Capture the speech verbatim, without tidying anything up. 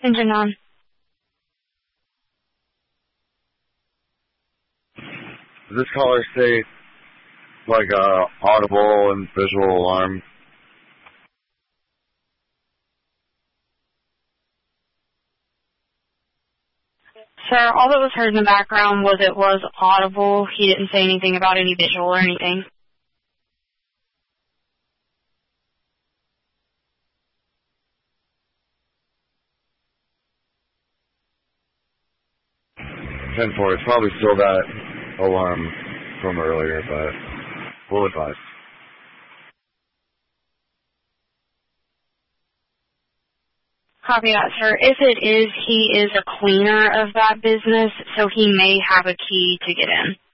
Engine on. Does this caller state like a audible and visual alarm? Sir, all that was heard in the background was it was audible. He didn't say anything about any visual or anything. ten four, it's probably still that alarm from earlier, but we'll advise. Copy that, sir. If it is, he is a cleaner of that business, so he may have a key to get in.